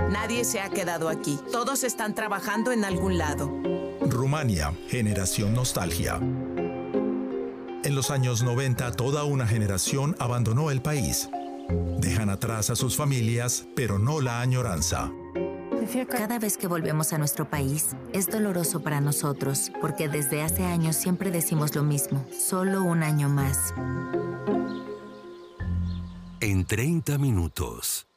Nadie se ha quedado aquí. Todos están trabajando en algún lado. Rumania, generación nostalgia. En los años 90, toda una generación abandonó el país. Dejan atrás a sus familias, pero no la añoranza. Cada vez que volvemos a nuestro país, es doloroso para nosotros, porque desde hace años siempre decimos lo mismo, solo un año más. En 30 minutos.